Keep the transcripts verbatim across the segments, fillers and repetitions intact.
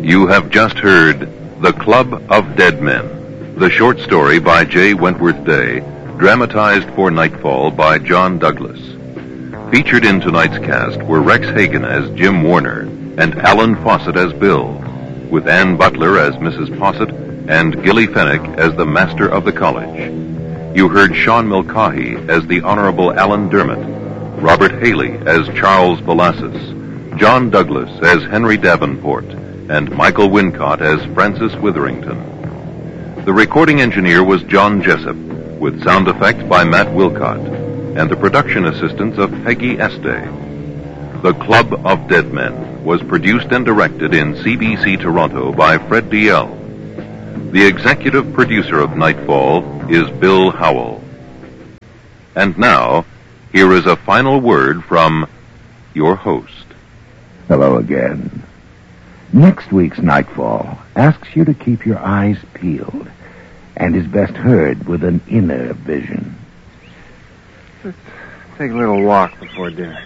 You have just heard The Club of Dead Men, the short story by J. Wentworth Day, dramatized for Nightfall by John Douglas. Featured in tonight's cast were Rex Hagen as Jim Warner and Alan Fawcett as Bill, with Ann Butler as Missus Fawcett and Gilly Fennick as the master of the college. You heard Sean Mulcahy as the Honorable Alan Dermott, Robert Haley as Charles Belassus, John Douglas as Henry Davenport, and Michael Wincott as Francis Witherington. The recording engineer was John Jessup, with sound effects by Matt Wilcott, and the production assistance of Peggy Este. The Club of Dead Men was produced and directed in C B C Toronto by Fred D L. The executive producer of Nightfall is Bill Howell. And now, here is a final word from your host. Hello again. Next week's Nightfall asks you to keep your eyes peeled and is best heard with an inner vision. Let's take a little walk before dinner.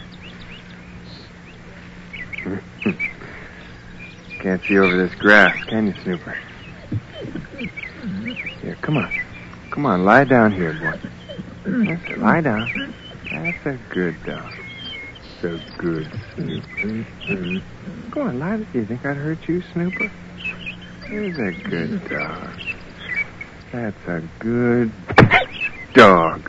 Can't see over this grass, can you, Snooper? Here, come on. Come on, lie down here, boy. That's it, lie down. That's a good dog. So good, Snooper. Go on, lie down. You think I'd hurt you, Snooper? There's a good dog. That's a good dog.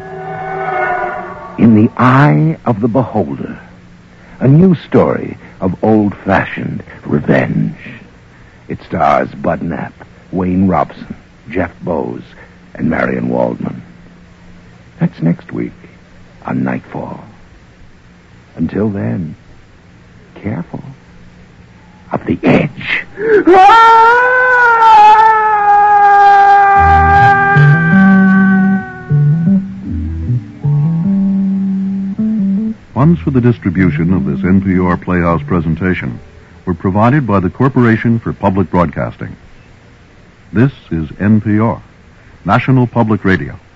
In the Eye of the Beholder, a new story of old-fashioned revenge. It stars Bud Knapp, Wayne Robson, Jeff Bowes, and Marion Waldman. That's next week on Nightfall. Until then, careful of the edge. Funds for the distribution of this N P R Playhouse presentation were provided by the Corporation for Public Broadcasting. This is N P R, National Public Radio.